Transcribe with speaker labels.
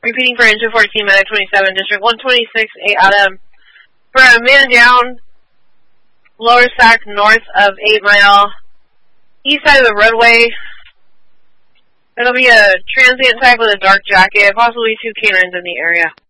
Speaker 1: Repeating for engine 14, medic 27, district 126, 8 Adam. For a man down, lower stack north of 8 Mile, east side of the roadway. It'll be a transient type with a dark jacket, possibly 2 canines in the area.